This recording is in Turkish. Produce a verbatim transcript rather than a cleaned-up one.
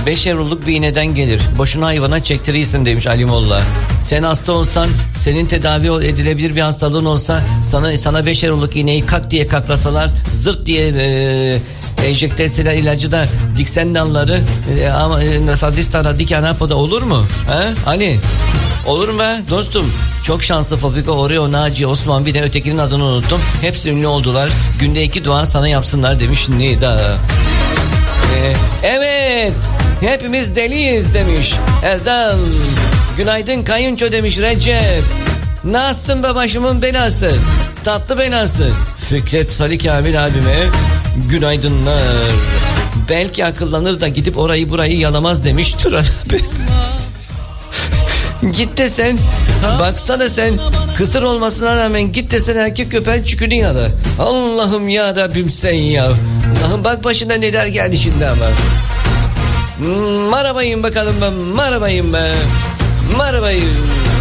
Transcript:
beş euroluk bir iğneden gelir. Boşuna hayvana çektirirsin demiş Ali Molla. Sen hasta olsan, senin tedavi edilebilir bir hastalığın olsa sana sana beş euroluk iğneyi kak diye kaklasalar, zırt diye e, enjekte etseler ilacı da diksen dalları e, ama e, sadistara dik anapoda olur mu? He? Ali olur mu be dostum? Çok şanslı Fabrika, Oreo, Naci, Osman, bir de ötekinin adını unuttum. Hepsi ünlü oldular. Günde iki dua sana yapsınlar demiş Nida. Ee, evet, hepimiz deliyiz demiş Erdal. Günaydın kayınço demiş Recep. Nasılsın be başımın belası? Tatlı belası. Fikret Salih Kamil abime günaydınlar. Belki akıllanır da gidip orayı burayı yalamaz demiş Turan abi. Git de sen, baksana sen, kısır olmasına rağmen git de sen erkek köpeğin çükünü yala. Allah'ım ya Rabbim sen ya. Allah'ım bak başına neler geldi şimdi ama. Marabayım bakalım ben, marabayım be. Marabayım.